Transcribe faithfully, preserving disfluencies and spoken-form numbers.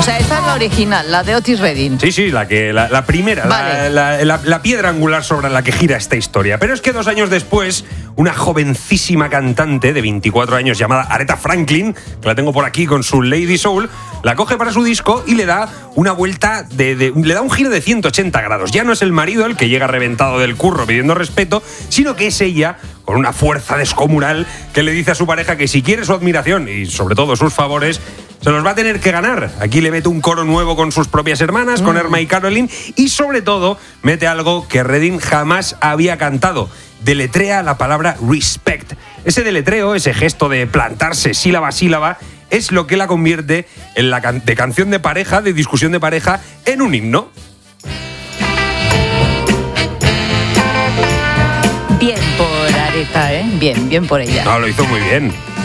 sea, esta es la original, la de Otis Redding. Sí, sí, la, que, la, la primera, vale. la, la, la, la piedra angular sobre la que gira esta historia. Pero es que dos años después, una jovencísima cantante de veinticuatro años llamada Aretha Franklin, que la tengo por aquí con su Lady Soul, la coge para su disco y le da una vuelta, de, de, le da un giro de ciento ochenta grados. Ya no es el marido el que llega reventado del curro pidiendo respeto, sino que es ella, con una fuerza descomunal, que le dice a su pareja que si quiere su admiración y sobre todo sus favores, se los va a tener que ganar. Aquí le mete un coro nuevo con sus propias hermanas, mm. con Irma y Caroline, y sobre todo mete algo que Redding jamás había cantado. Deletrea la palabra respect. Ese deletreo, ese gesto de plantarse sílaba a sílaba, es lo que la convierte en la can- de canción de pareja, de discusión de pareja, en un himno. Bien por Aretha, ¿eh? Bien, bien por ella. No, lo hizo muy bien.